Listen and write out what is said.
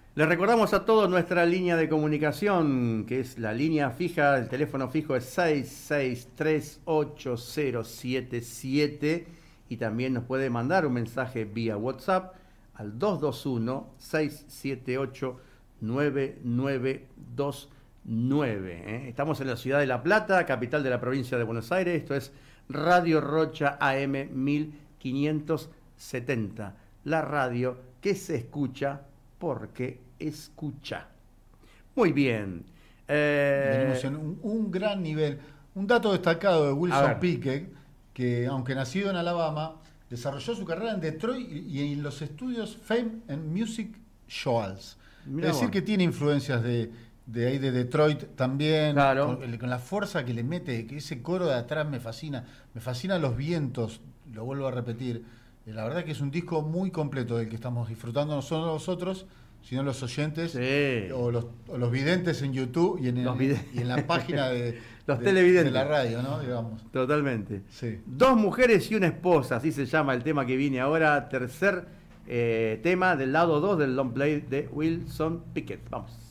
Les recordamos a todos nuestra línea de comunicación, que es la línea fija, el teléfono fijo es 6638077 y también nos puede mandar un mensaje vía WhatsApp al 221-678-9929. Estamos en la ciudad de La Plata, capital de la provincia de Buenos Aires. Esto es Radio Rocha AM 1570, la radio que se escucha porque escucha. Muy bien. Venimos en un gran nivel. Un dato destacado de Wilson Pickett, que aunque nacido en Alabama, desarrolló su carrera en Detroit y en los estudios Fame and Music Shoals. Mirá Es decir, vos. que tiene influencias de ahí de Detroit también, Claro. con la fuerza que le mete, que ese coro de atrás me fascinan los vientos, lo vuelvo a repetir. La verdad que es un disco muy completo del que estamos disfrutando, no solo nosotros, sino los oyentes Sí. o los videntes en YouTube y en la página Los televidentes de la radio, ¿no? Digamos. Totalmente. Sí. Dos mujeres y una esposa, así se llama el tema que viene ahora, tercer tema del lado 2 del long play de Wilson Pickett. Vamos.